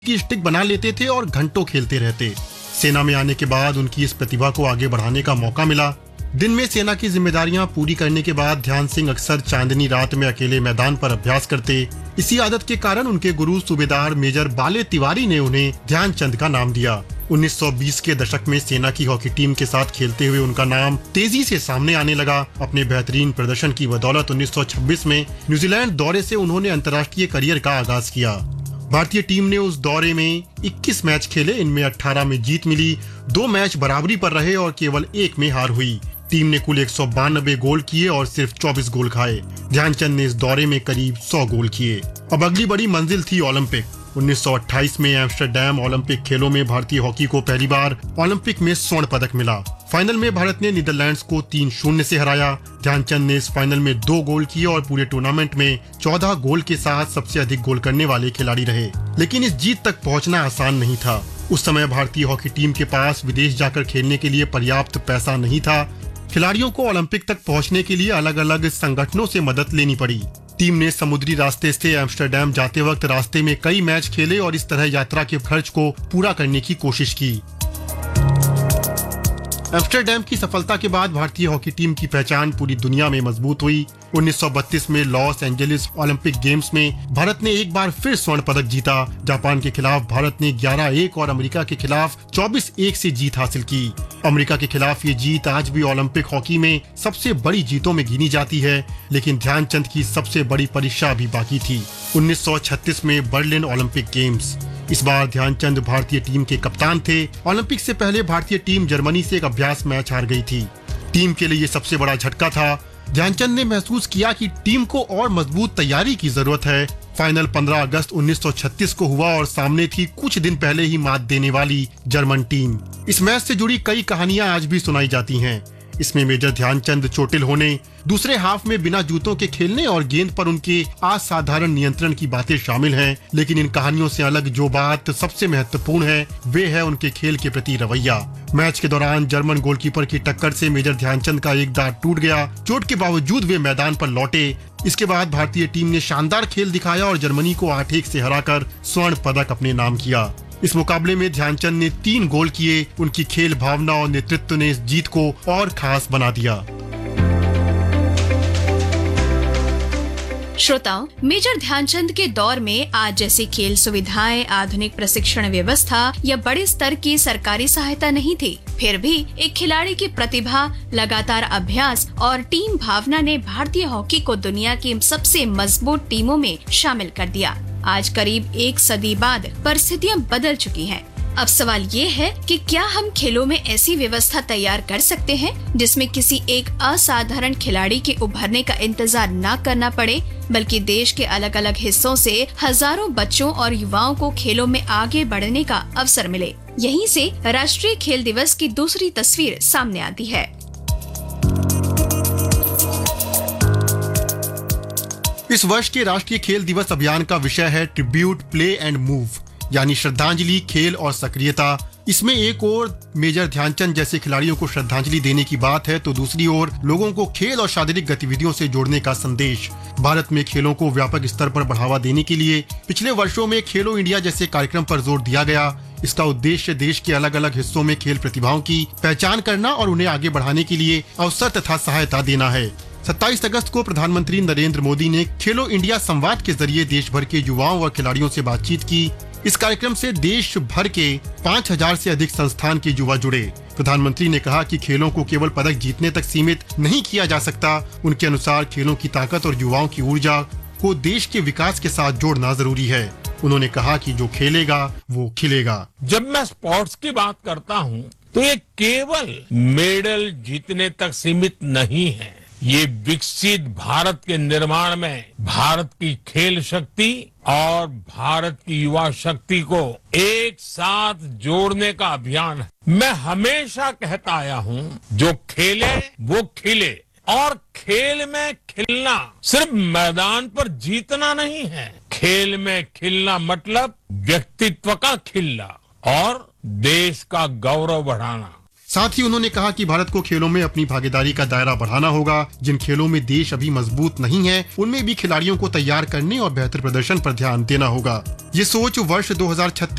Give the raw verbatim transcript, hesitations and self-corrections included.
की स्टिक बना लेते थे और घंटों खेलते रहते। सेना में आने के बाद उनकी इस प्रतिभा को आगे बढ़ाने का मौका मिला। दिन में सेना की जिम्मेदारियां पूरी करने के बाद ध्यान सिंह अक्सर चांदनी रात में अकेले मैदान पर अभ्यास करते। इसी आदत के कारण उनके गुरु सूबेदार मेजर बाले तिवारी ने उन्हें ध्यानचंद का नाम दिया। उन्नीस सौ बीस के दशक में सेना की हॉकी टीम के साथ खेलते हुए उनका नाम तेजी से सामने आने लगा। अपने बेहतरीन प्रदर्शन की बदौलत उन्नीस सौ छब्बीस में न्यूजीलैंड दौरे से उन्होंने अंतर्राष्ट्रीय करियर का आगाज किया। भारतीय टीम ने उस दौरे में इक्कीस मैच खेले, इनमें अठारह में जीत मिली, दो मैच बराबरी पर रहे और केवल एक में हार हुई। टीम ने कुल एक सौ बानबे गोल किए और सिर्फ चौबीस गोल खाए। ध्यानचंद ने इस दौरे में करीब सौ गोल किए। अब अगली बड़ी मंजिल थी ओलंपिक। उन्नीस सौ अट्ठाईस में एम्स्टर्डम ओलंपिक खेलों में भारतीय हॉकी को पहली बार ओलंपिक में स्वर्ण पदक मिला। फाइनल में भारत ने नीदरलैंड्स को तीन शून्य से हराया। ध्यानचंद ने इस फाइनल में दो गोल किए और पूरे टूर्नामेंट में चौदह गोल के साथ सबसे अधिक गोल करने वाले खिलाड़ी रहे। लेकिन इस जीत तक पहुंचना आसान नहीं था। उस समय भारतीय हॉकी टीम के पास विदेश जाकर खेलने के लिए पर्याप्त पैसा नहीं था। खिलाड़ियों को ओलंपिक तक पहुंचने के लिए अलग अलग संगठनों से मदद लेनी पड़ी। टीम ने समुद्री रास्ते से एम्स्टर्डम जाते वक्त रास्ते में कई मैच खेले और इस तरह यात्रा के खर्च को पूरा करने की कोशिश की। एम्स्टर्डम की सफलता के बाद भारतीय हॉकी टीम की पहचान पूरी दुनिया में मजबूत हुई। उन्नीस सौ बत्तीस में लॉस एंजलिस ओलंपिक गेम्स में भारत ने एक बार फिर स्वर्ण पदक जीता। जापान के खिलाफ भारत ने ग्यारह एक और अमेरिका के खिलाफ चौबीस एक से जीत हासिल की। अमेरिका के खिलाफ ये जीत आज भी ओलंपिक हॉकी में सबसे बड़ी जीतों में गिनी जाती है, लेकिन ध्यानचंद की सबसे बड़ी परीक्षा अभी बाकी थी। उन्नीस सौ छत्तीस में बर्लिन ओलंपिक गेम्स। इस बार ध्यानचंद भारतीय टीम के कप्तान थे। ओलंपिक से पहले भारतीय टीम जर्मनी से एक अभ्यास मैच हार गई थी। टीम के लिए ये सबसे बड़ा झटका था। ध्यानचंद ने महसूस किया कि टीम को और मजबूत तैयारी की जरूरत है। फाइनल पंद्रह अगस्त उन्नीस सौ छत्तीस को हुआ और सामने थी कुछ दिन पहले ही मात देने वाली जर्मन टीम। इस मैच से जुड़ी कई कहानियां आज भी सुनाई जाती हैं। इसमें मेजर ध्यानचंद चोटिल होने, दूसरे हाफ में बिना जूतों के खेलने और गेंद पर उनके असाधारण नियंत्रण की बातें शामिल हैं। लेकिन इन कहानियों से अलग जो बात सबसे महत्वपूर्ण है वे है उनके खेल के प्रति रवैया। मैच के दौरान जर्मन गोलकीपर की टक्कर से मेजर ध्यानचंद का एक दांत टूट गया। चोट के बावजूद वे मैदान पर लौटे। इसके बाद भारतीय टीम ने शानदार खेल दिखाया और जर्मनी को आठ एक से हराकर स्वर्ण पदक अपने नाम किया। इस मुकाबले में ध्यानचंद ने तीन गोल किए। उनकी खेल भावना और नेतृत्व ने इस जीत को और खास बना दिया। श्रोताओं, मेजर ध्यानचंद के दौर में आज जैसी खेल सुविधाएं, आधुनिक प्रशिक्षण व्यवस्था या बड़े स्तर की सरकारी सहायता नहीं थी। फिर भी एक खिलाड़ी की प्रतिभा, लगातार अभ्यास और टीम भावना ने भारतीय हॉकी को दुनिया की सबसे मजबूत टीमों में शामिल कर दिया। आज करीब एक सदी बाद परिस्थितियां बदल चुकी हैं। अब सवाल ये है कि क्या हम खेलों में ऐसी व्यवस्था तैयार कर सकते हैं जिसमें किसी एक असाधारण खिलाड़ी के उभरने का इंतजार न करना पड़े, बल्कि देश के अलग अलग हिस्सों से हजारों बच्चों और युवाओं को खेलों में आगे बढ़ने का अवसर मिले। यहीं से राष्ट्रीय खेल दिवस की दूसरी तस्वीर सामने आती है। इस वर्ष के राष्ट्रीय खेल दिवस अभियान का विषय है ट्रिब्यूट, प्ले एंड मूव, यानी श्रद्धांजलि, खेल और सक्रियता। इसमें एक ओर मेजर ध्यानचंद जैसे खिलाड़ियों को श्रद्धांजलि देने की बात है, तो दूसरी ओर लोगों को खेल और शारीरिक गतिविधियों से जोड़ने का संदेश। भारत में खेलों को व्यापक स्तर पर बढ़ावा देने के लिए पिछले वर्षों में खेलो इंडिया जैसे कार्यक्रम पर जोर दिया गया। इसका उद्देश्य देश के अलग अलग हिस्सों में खेल प्रतिभाओं की पहचान करना और उन्हें आगे बढ़ाने के लिए अवसर तथा सहायता देना है। सत्ताईस अगस्त को प्रधानमंत्री नरेंद्र मोदी ने खेलो इंडिया संवाद के जरिए देश भर के युवाओं और खिलाड़ियों से बातचीत की। इस कार्यक्रम से देश भर के पाँच हज़ार से अधिक संस्थान के युवा जुड़े। प्रधानमंत्री ने कहा कि खेलों को केवल पदक जीतने तक सीमित नहीं किया जा सकता। उनके अनुसार खेलों की ताकत और युवाओं की ऊर्जा को देश के विकास के साथ जोड़ना जरूरी है। उन्होंने कहा कि जो खेलेगा वो खिलेगा। जब मैं स्पोर्ट्स की बात करता हूँ तो ये केवल मेडल जीतने तक सीमित नहीं है। ये विकसित भारत के निर्माण में भारत की खेल शक्ति और भारत की युवा शक्ति को एक साथ जोड़ने का अभियान है। मैं हमेशा कहता आया हूँ, जो खेले वो खिले। और खेल में खिलना सिर्फ मैदान पर जीतना नहीं है। खेल में खिलना मतलब व्यक्तित्व का खिलना और देश का गौरव बढ़ाना। साथ ही उन्होंने कहा कि भारत को खेलों में अपनी भागीदारी का दायरा बढ़ाना होगा। जिन खेलों में देश अभी मजबूत नहीं है, उनमें भी खिलाड़ियों को तैयार करने और बेहतर प्रदर्शन पर ध्यान देना होगा। ये सोच वर्ष दो हज़ार छत्तीस